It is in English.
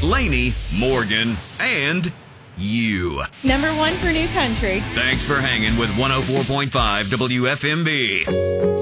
Lainey, Morgan, and you. Number one for New Country. Thanks for hanging with 104.5 WFMB.